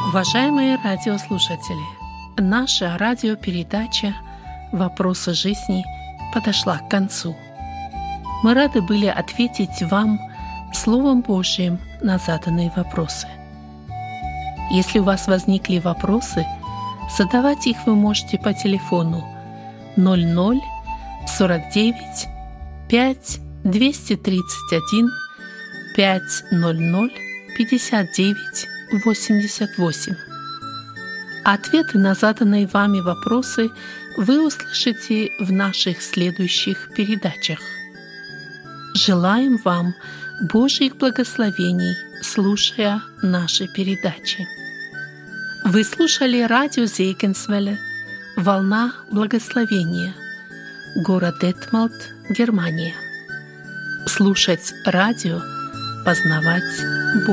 Уважаемые радиослушатели, наша радиопередача «Вопросы жизни» подошла к концу. Мы рады были ответить вам Словом Божьим на заданные вопросы. Если у вас возникли вопросы, задавать их вы можете по телефону 00 49 5 231 500 59 88. Ответы на заданные вами вопросы вы услышите в наших следующих передачах. Желаем вам Божьих благословений, слушая наши передачи. Вы слушали радио Зегенсвелле «Волна благословения», город Детмолд, Германия. Слушать радио, познавать Бога.